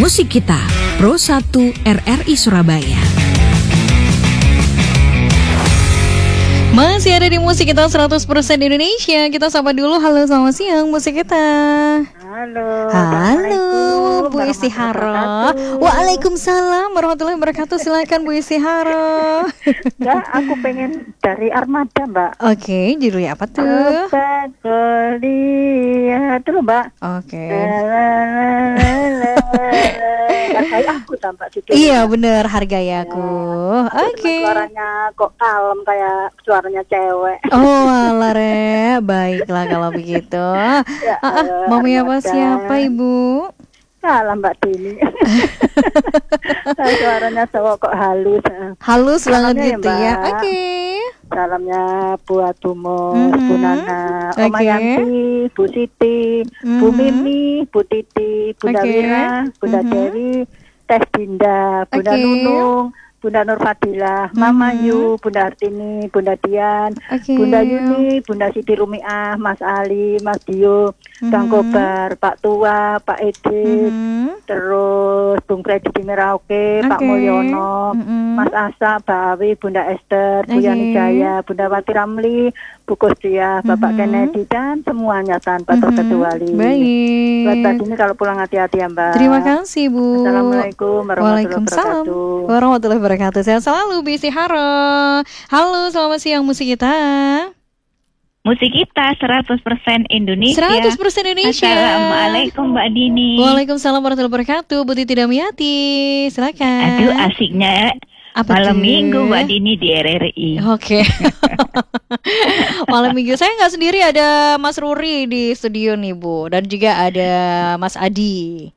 Musik Kita, Pro 1 RRI Surabaya. Masih ada di Musik Kita 100% Indonesia. Kita sapa dulu. Halo, selamat siang Musik Kita. Halo Bu Istihara. Waalaikumsalam warahmatullahi wabarakatuh. Silakan Bu Istihara. Mbak, aku pengen dari Armada, Mbak. Oke, judulnya apa tuh? Lihat dulu, Mbak. Oke. Hargai aku tampak judulnya. Iya bener, hargai aku. Oke. Suaranya kok kalem kayak suaranya cewek. Oh alah Re, baiklah kalau begitu. Mami apa siapa Ibu? Salah Mbak Dini. Suaranya cowok kok halus. Halus banget gitu ya. Oke. Salamnya buat Bu Mos, Bu Nana, Oma Yanti, Bu Siti, Bu Mimi, Bu Titi, Bunda Wira, Bunda Dewi, Teh Dinda, Bunda Nunung, Bunda Nur Fadilah, Mama Yu, Bunda Artini, Bunda Dian, Bunda Yuni, Bunda Siti Rumiah, Mas Ali, Mas Dio, Bang Kobar, Pak Tua, Pak Edis, terus Bung Freddy di Merauke, Pak Mulyono, Mas Asa, Mbak Awi, Bunda Esther, Bu Yani Jaya, Bunda Wati Ramli, Bu Kustia, Bapak Kennedy, dan semuanya tanpa terkecuali. Baik. Buat tadi ini kalau pulang hati-hati ya Mbak. Terima kasih Bu. Assalamualaikum warahmatullahi wabarakatuh. Warahmatullahi wabarakatuh. Sehat selalu Bu Istihara. Halo, selamat siang Musik Kita. Musik Kita 100% Indonesia. 100% Indonesia. Assalamualaikum Mbak Dini. Waalaikumsalam warahmatullahi wabarakatuh. Bu Titi Damiati, silakan. Aduh asiknya malam minggu Mbak Dini di RRI. Oke. Malam minggu saya nggak sendiri, ada Mas Ruri di studio nih Bu, dan juga ada Mas Adi.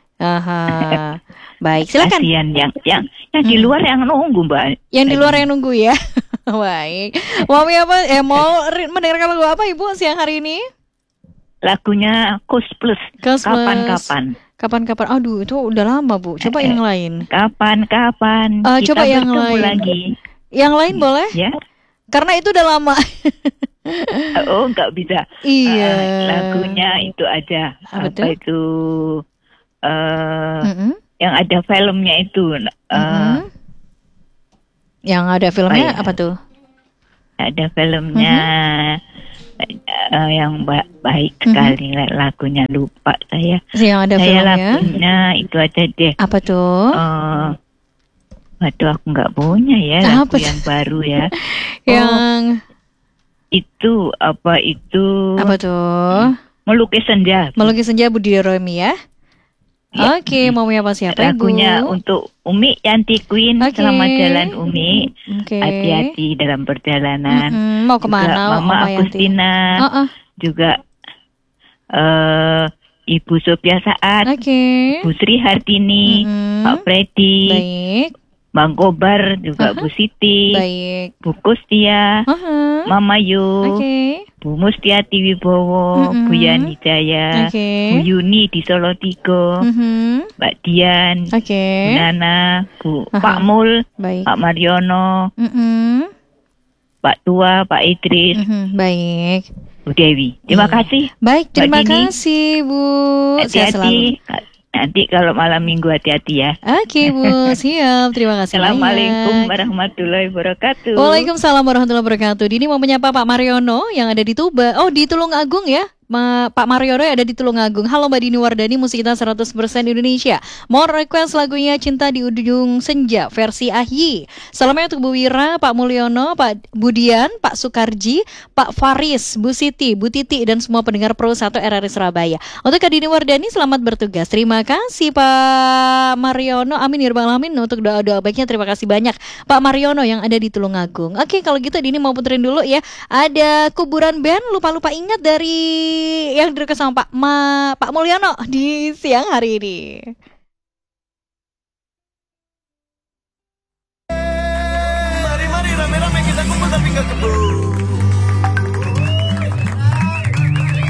Baik, silakan. Kasian yang di luar yang nunggu Mbak. Yang di luar yang nunggu ya. Baik. Mau mendengarkan lagu apa Ibu siang hari ini? Lagunya Kus Plus. Kapan-kapan. Kapan-kapan. Aduh, itu udah lama Bu. Coba yang lain. Kapan-kapan. Kita coba yang lain lagi. Yang lain boleh? Ya. Karena itu udah lama. Oh, nggak bisa. Iya. Lagunya itu ada. Apa itu? Yang ada filmnya itu. Yang ada filmnya apa tuh? Ada filmnya yang baik sekali. Lagunya lupa saya. Yang ada filmnya? Lagunya itu aja deh. Apa tuh? Waduh, aku nggak punya ya lagu yang baru ya. Yang itu apa itu? Apa tuh? Melukis Senja. Melukis Senja Budi Romi ya. Ya. Oke, mau apa siapa lagunya Ibu? Untuk Umi Yanti Queen. Selamat jalan Umi. Hati-hati dalam perjalanan. Mau kemana? Juga Mama Agustina. Juga Ibu Sophia Saat. Bu Sri Hartini. Pak Freddy. Baik. Bang Kobar, juga Bu Siti. Baik. Bu Kustia. Mama Yu. Bu Mustiati Wibowo, Bu Yani Jaya, Bu Yuni di Solo Tigo, Mbak Dian, Bu Nana, Pak Mul, Pak Mariono, Pak Tua, Pak Idris, baik. Bu Dewi. Terima kasih. Baik, terima kasih Bu. Hati-hati. Nanti kalau malam minggu hati-hati ya. Oke Bu, siap. Terima kasih. Assalamualaikum warahmatullahi wabarakatuh. Waalaikumsalam warahmatullahi wabarakatuh. Dini mau menyapa Pak Mariono yang ada di Tuba. Oh, di Tulungagung ya. Pak Mariono yang ada di Tulungagung. Halo Mbak Dini Wardani, Musik Kita 100% Indonesia. Mohon request lagunya Cinta di Ujung Senja versi Ahyi. Salamnya untuk Bu Wira, Pak Mulyono, Pak Budian, Pak Sukarji, Pak Faris, Bu Siti, Bu Titi, dan semua pendengar Pro 1 RRI Surabaya. Untuk Kak Dini Wardani, selamat bertugas. Terima kasih Pak Mariono. Amin ya rabbal alamin. Untuk doa-doa baiknya terima kasih banyak Pak Mariono yang ada di Tulungagung. Oke, kalau gitu Dini mau puterin dulu ya. Ada Kuburan Band, lupa-lupa ingat dari yang direkam sama Pak Mulyono di siang hari ini. Mari rame-rame kita kumpul tapi gak kebun.